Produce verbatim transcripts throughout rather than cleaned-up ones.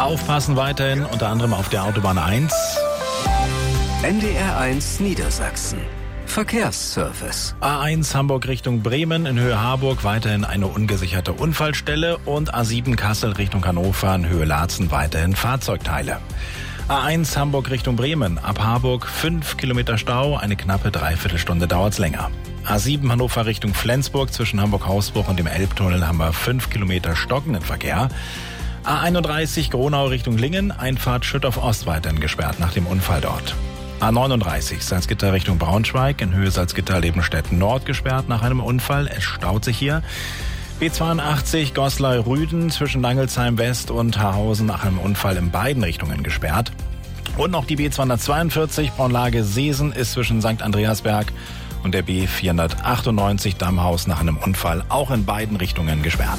Aufpassen weiterhin, unter anderem auf der Autobahn eins. N D R eins Niedersachsen. Verkehrsservice. A eins Hamburg Richtung Bremen in Höhe Harburg weiterhin eine ungesicherte Unfallstelle und A sieben Kassel Richtung Hannover in Höhe Laatzen weiterhin Fahrzeugteile. A eins Hamburg Richtung Bremen, ab Harburg fünf Kilometer Stau, eine knappe Dreiviertelstunde dauert's länger. A sieben Hannover Richtung Flensburg zwischen Hamburg-Hausbruch und dem Elbtunnel haben wir fünf Kilometer stockenden Verkehr. A einunddreißig Gronau Richtung Lingen, Einfahrt Schüttorf-Ost weiterhin gesperrt nach dem Unfall dort. A neununddreißig Salzgitter Richtung Braunschweig, in Höhe Salzgitter-Lebenstedt Nord gesperrt nach einem Unfall. Es staut sich hier. B zweiundachtzig Goslar-Rüden zwischen Langelsheim West und Haarhausen nach einem Unfall in beiden Richtungen gesperrt. Und noch die B zweihundertzweiundvierzig Braunlage Seesen ist zwischen Sankt Andreasberg und der B vierhundertachtundneunzig Dammhaus nach einem Unfall auch in beiden Richtungen gesperrt.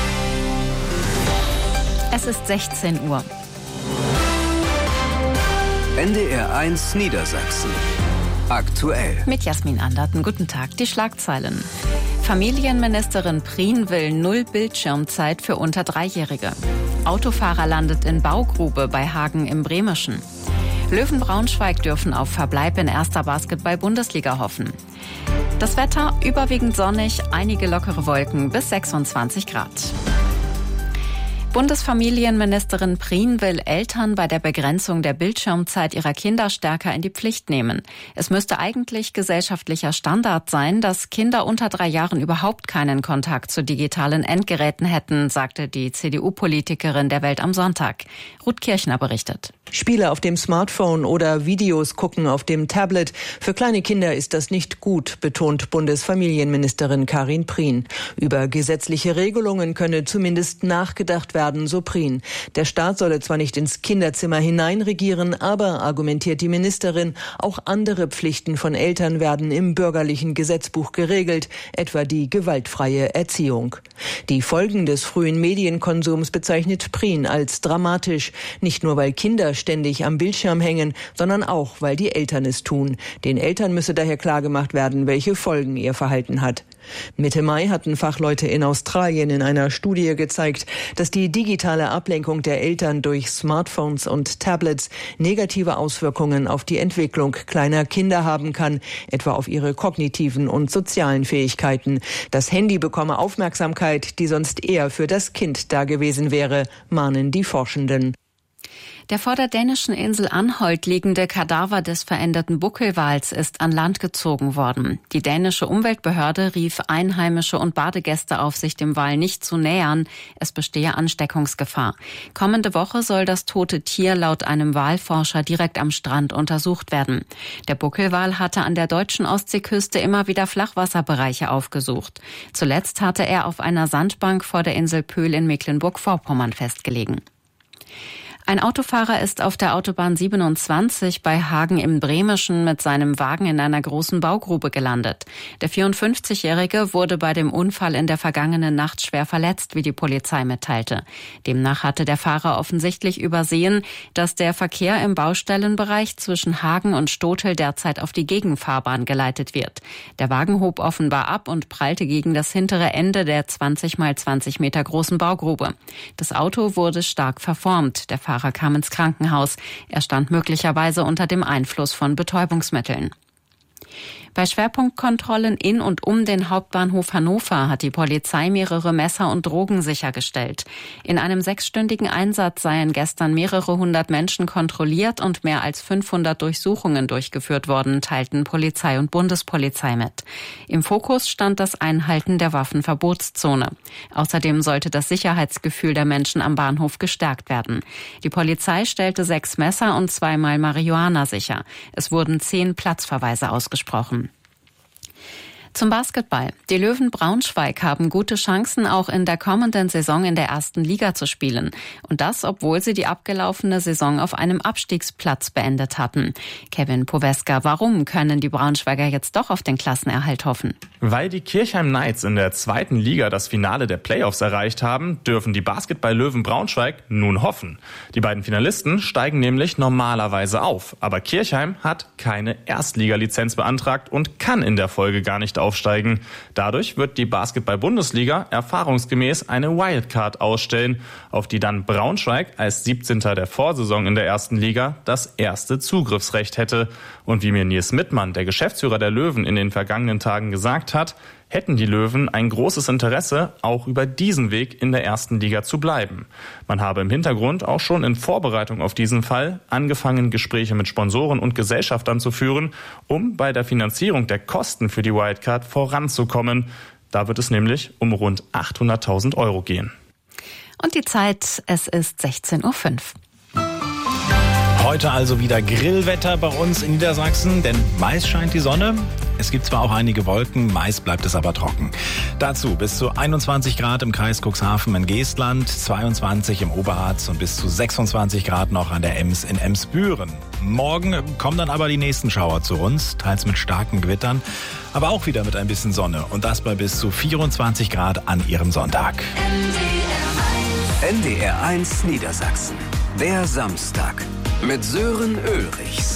Es ist sechzehn Uhr. N D R eins Niedersachsen. Aktuell. Mit Jasmin Anderten. Guten Tag. Die Schlagzeilen. Familienministerin Prien will null Bildschirmzeit für unter Dreijährige. Autofahrer landet in Baugrube bei Hagen im Bremischen. Löwen Braunschweig dürfen auf Verbleib in erster Basketball-Bundesliga hoffen. Das Wetter überwiegend sonnig, einige lockere Wolken bis sechsundzwanzig Grad. Bundesfamilienministerin Prien will Eltern bei der Begrenzung der Bildschirmzeit ihrer Kinder stärker in die Pflicht nehmen. Es müsste eigentlich gesellschaftlicher Standard sein, dass Kinder unter drei Jahren überhaupt keinen Kontakt zu digitalen Endgeräten hätten, sagte die C D U-Politikerin der Welt am Sonntag. Ruth Kirchner berichtet. Spiele auf dem Smartphone oder Videos gucken auf dem Tablet. Für kleine Kinder ist das nicht gut, betont Bundesfamilienministerin Karin Prien. Über gesetzliche Regelungen könne zumindest nachgedacht werden, so Prien. Der Staat solle zwar nicht ins Kinderzimmer hineinregieren, aber, argumentiert die Ministerin, auch andere Pflichten von Eltern werden im bürgerlichen Gesetzbuch geregelt, etwa die gewaltfreie Erziehung. Die Folgen des frühen Medienkonsums bezeichnet Prien als dramatisch. Nicht nur, weil Kinder ständig am Bildschirm hängen, sondern auch, weil die Eltern es tun. Den Eltern müsse daher klargemacht werden, welche Folgen ihr Verhalten hat. Mitte Mai hatten Fachleute in Australien in einer Studie gezeigt, dass die digitale Ablenkung der Eltern durch Smartphones und Tablets negative Auswirkungen auf die Entwicklung kleiner Kinder haben kann, etwa auf ihre kognitiven und sozialen Fähigkeiten. Das Handy bekomme Aufmerksamkeit, die sonst eher für das Kind da gewesen wäre, mahnen die Forschenden. Der vor der dänischen Insel Anholt liegende Kadaver des veränderten Buckelwals ist an Land gezogen worden. Die dänische Umweltbehörde rief Einheimische und Badegäste auf, sich dem Wal nicht zu nähern. Es bestehe Ansteckungsgefahr. Kommende Woche soll das tote Tier laut einem Walforscher direkt am Strand untersucht werden. Der Buckelwal hatte an der deutschen Ostseeküste immer wieder Flachwasserbereiche aufgesucht. Zuletzt hatte er auf einer Sandbank vor der Insel Pöhl in Mecklenburg-Vorpommern festgelegen. Ein Autofahrer ist auf der Autobahn siebenundzwanzig bei Hagen im Bremischen mit seinem Wagen in einer großen Baugrube gelandet. Der vierundfünfzigjährige wurde bei dem Unfall in der vergangenen Nacht schwer verletzt, wie die Polizei mitteilte. Demnach hatte der Fahrer offensichtlich übersehen, dass der Verkehr im Baustellenbereich zwischen Hagen und Stotel derzeit auf die Gegenfahrbahn geleitet wird. Der Wagen hob offenbar ab und prallte gegen das hintere Ende der zwanzig mal zwanzig Meter großen Baugrube. Das Auto wurde stark verformt. Der Fahrer kam ins Krankenhaus. Er stand möglicherweise unter dem Einfluss von Betäubungsmitteln. Bei Schwerpunktkontrollen in und um den Hauptbahnhof Hannover hat die Polizei mehrere Messer und Drogen sichergestellt. In einem sechsstündigen Einsatz seien gestern mehrere hundert Menschen kontrolliert und mehr als fünfhundert Durchsuchungen durchgeführt worden, teilten Polizei und Bundespolizei mit. Im Fokus stand das Einhalten der Waffenverbotszone. Außerdem sollte das Sicherheitsgefühl der Menschen am Bahnhof gestärkt werden. Die Polizei stellte sechs Messer und zweimal Marihuana sicher. Es wurden zehn Platzverweise ausgesprochen. Zum Basketball. Die Löwen Braunschweig haben gute Chancen, auch in der kommenden Saison in der ersten Liga zu spielen. Und das, obwohl sie die abgelaufene Saison auf einem Abstiegsplatz beendet hatten. Kevin Poweska, warum können die Braunschweiger jetzt doch auf den Klassenerhalt hoffen? Weil die Kirchheim Knights in der zweiten Liga das Finale der Playoffs erreicht haben, dürfen die Basketball-Löwen Braunschweig nun hoffen. Die beiden Finalisten steigen nämlich normalerweise auf. Aber Kirchheim hat keine Erstligalizenz beantragt und kann in der Folge gar nicht aufsteigen. Dadurch wird die Basketball-Bundesliga erfahrungsgemäß eine Wildcard ausstellen, auf die dann Braunschweig als siebzehnter der Vorsaison in der ersten Liga das erste Zugriffsrecht hätte. Und wie mir Nils Mittmann, der Geschäftsführer der Löwen, in den vergangenen Tagen gesagt hat, hätten die Löwen ein großes Interesse, auch über diesen Weg in der ersten Liga zu bleiben. Man habe im Hintergrund auch schon in Vorbereitung auf diesen Fall angefangen, Gespräche mit Sponsoren und Gesellschaftern zu führen, um bei der Finanzierung der Kosten für die Wildcard voranzukommen. Da wird es nämlich um rund achthunderttausend Euro gehen. Und die Zeit, es ist sechzehn Uhr fünf. Heute also wieder Grillwetter bei uns in Niedersachsen, denn meist scheint die Sonne. Es gibt zwar auch einige Wolken, meist bleibt es aber trocken. Dazu bis zu einundzwanzig Grad im Kreis Cuxhaven in Geestland, zweiundzwanzig im Oberharz und bis zu sechsundzwanzig Grad noch an der Ems in Emsbüren. Morgen kommen dann aber die nächsten Schauer zu uns, teils mit starken Gewittern, aber auch wieder mit ein bisschen Sonne und das bei bis zu vierundzwanzig Grad an ihrem Sonntag. N D R eins Niedersachsen. Der Samstag mit Sören Ulrichs.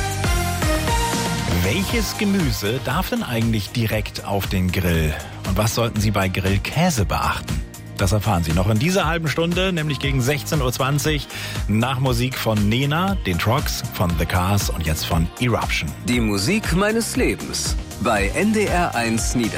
Welches Gemüse darf denn eigentlich direkt auf den Grill? Und was sollten Sie bei Grillkäse beachten? Das erfahren Sie noch in dieser halben Stunde, nämlich gegen sechzehn Uhr zwanzig, nach Musik von Nena, den Trogs, von The Cars und jetzt von Eruption. Die Musik meines Lebens bei N D R eins Niedersachsen.